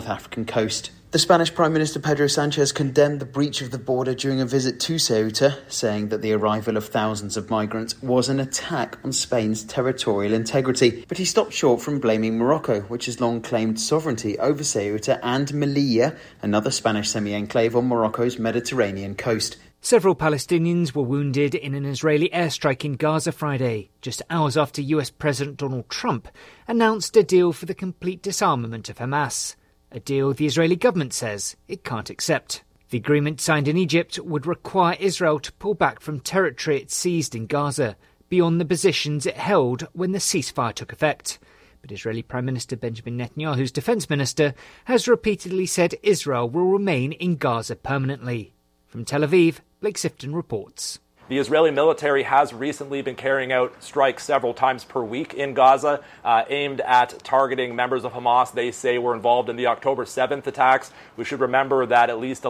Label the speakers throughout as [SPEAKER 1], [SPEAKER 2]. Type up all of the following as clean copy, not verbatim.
[SPEAKER 1] North African coast. The Spanish Prime Minister Pedro Sanchez condemned the breach of the border during a visit to Ceuta, saying that the arrival of thousands of migrants was an attack on Spain's territorial integrity. But he stopped short from blaming Morocco, which has long claimed sovereignty over Ceuta and Melilla, another Spanish semi-enclave on Morocco's Mediterranean coast.
[SPEAKER 2] Several Palestinians were wounded in an Israeli airstrike in Gaza Friday, just hours after US President Donald Trump announced a deal for the complete disarmament of Hamas. A deal the Israeli government says it can't accept. The agreement signed in Egypt would require Israel to pull back from territory it seized in Gaza, beyond the positions it held when the ceasefire took effect. But Israeli Prime Minister Benjamin Netanyahu's defence minister has repeatedly said Israel will remain in Gaza permanently. From Tel Aviv, Blake Sifton reports.
[SPEAKER 3] The Israeli military has recently been carrying out strikes several times per week in Gaza, aimed at targeting members of Hamas they say were involved in the October 7th attacks. We should remember that at least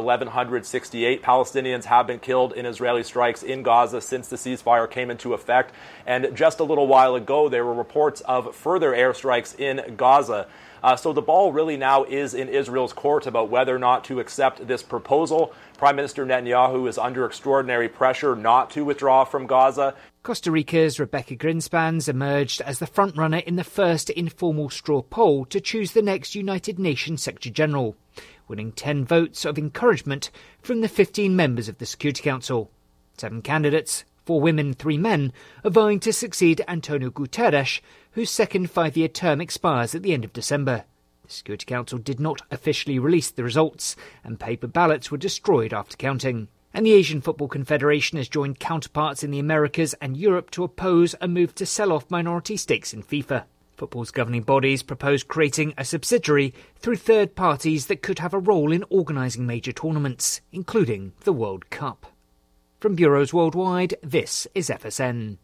[SPEAKER 3] 1,168 Palestinians have been killed in Israeli strikes in Gaza since the ceasefire came into effect. And just a little while ago, there were reports of further airstrikes in Gaza. So the ball really now is in Israel's court about whether or not to accept this proposal. Prime Minister Netanyahu is under extraordinary pressure not to withdraw from Gaza.
[SPEAKER 2] Costa Rica's Rebecca Grinspans emerged as the frontrunner in the first informal straw poll to choose the next United Nations Secretary-General, winning 10 votes of encouragement from the 15 members of the Security Council. 7 candidates, 4 women, 3 men, are vying to succeed Antonio Guterres, whose second 5-year term expires at the end of December. The Security Council did not officially release the results, and paper ballots were destroyed after counting. And the Asian Football Confederation has joined counterparts in the Americas and Europe to oppose a move to sell off minority stakes in FIFA. Football's governing bodies propose creating a subsidiary through third parties that could have a role in organising major tournaments, including the World Cup. From bureaus worldwide, this is FSN.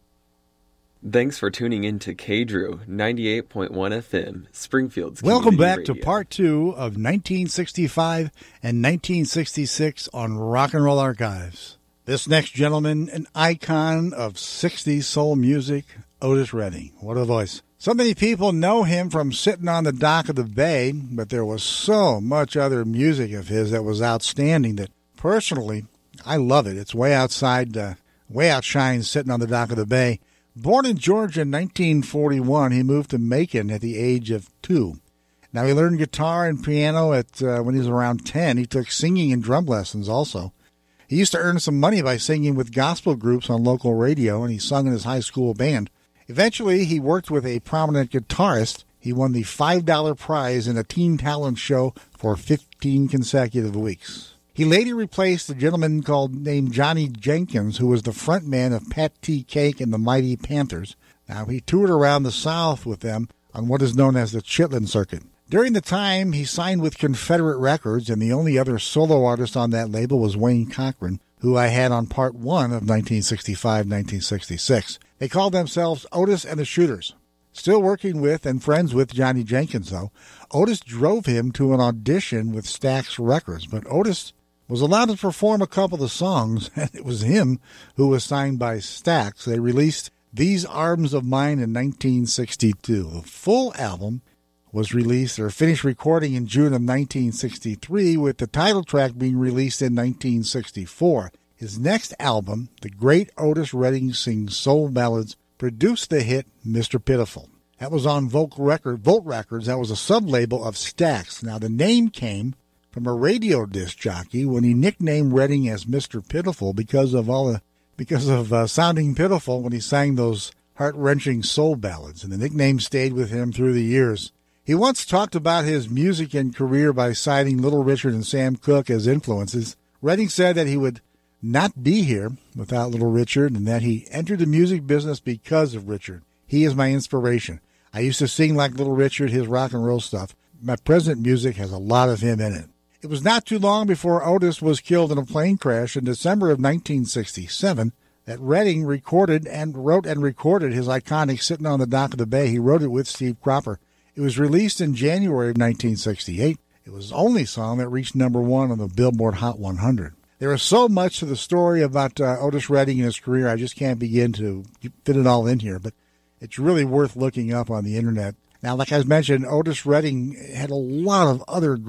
[SPEAKER 4] Thanks for tuning in to KDRU 98.1 FM, Springfield's
[SPEAKER 5] Welcome back
[SPEAKER 4] radio.
[SPEAKER 5] to part 2 of 1965 and 1966 on Rock and Roll Archives. This next gentleman, an icon of 60s soul music, Otis Redding. What a voice. So many people know him from Sitting on the Dock of the Bay, but there was so much other music of his that was outstanding that personally, I love it. It's way outshines Sitting on the Dock of the Bay. Born in Georgia in 1941, he moved to Macon at the age of 2. Now, he learned guitar and piano when he was around 10. He took singing and drum lessons also. He used to earn some money by singing with gospel groups on local radio, and he sung in his high school band. Eventually, he worked with a prominent guitarist. He won the $5 prize in a teen talent show for 15 consecutive weeks. He later replaced a gentleman named Johnny Jenkins, who was the frontman of Pat T. Cake and the Mighty Panthers. Now, he toured around the South with them on what is known as the Chitlin Circuit. During the time, he signed with Confederate Records, and the only other solo artist on that label was Wayne Cochran, who I had on part 1 of 1965-1966. They called themselves Otis and the Shooters. Still working with and friends with Johnny Jenkins, though, Otis drove him to an audition with Stax Records, but Otis was allowed to perform a couple of songs, and it was him who was signed by Stax. They released These Arms of Mine in 1962. The full album was released or finished recording in June of 1963, with the title track being released in 1964. His next album, The Great Otis Redding Sings Soul Ballads, produced the hit Mr. Pitiful. That was on Volt Records. That was a sub-label of Stax. Now, the name came from a radio disc jockey when he nicknamed Redding as Mr. Pitiful because of sounding pitiful when he sang those heart-wrenching soul ballads, and the nickname stayed with him through the years. He once talked about his music and career by citing Little Richard and Sam Cooke as influences. Redding said that he would not be here without Little Richard and that he entered the music business because of Richard. He is my inspiration. I used to sing like Little Richard, his rock and roll stuff. My present music has a lot of him in it. It was not too long before Otis was killed in a plane crash in December of 1967 that Redding recorded and wrote and recorded his iconic Sitting on the Dock of the Bay. He wrote it with Steve Cropper. It was released in January of 1968. It was the only song that reached number 1 on the Billboard Hot 100. There is so much to the story about Otis Redding and his career, I just can't begin to fit it all in here, but it's really worth looking up on the internet. Now, like I mentioned, Otis Redding had a lot of other